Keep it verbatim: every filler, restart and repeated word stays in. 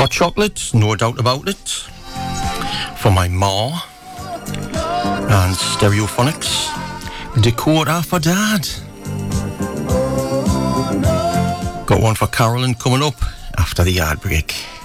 Hot chocolate, no doubt about it. For my ma. And Stereophonics. Dakota for Dad. Got one for Carolyn coming up after the ad break.